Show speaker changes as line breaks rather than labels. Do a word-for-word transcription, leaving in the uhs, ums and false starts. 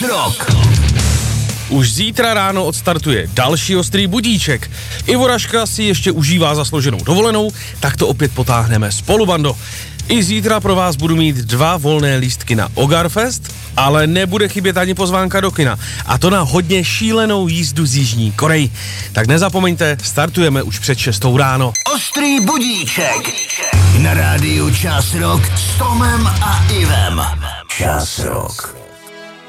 Rock.
Už zítra ráno odstartuje další ostrý budíček. Ivo Raška si ještě užívá zaslouženou dovolenou, tak to opět potáhneme spolu, bando. I zítra pro vás budu mít dva volné lístky na Ogarfest, ale nebude chybět ani pozvánka do kina. A to na hodně šílenou jízdu z Jižní Koreji. Tak nezapomeňte, startujeme už před šestou ráno.
Ostrý budíček na rádiu Čas Rock s Tomem a Ivem. Čas Rock.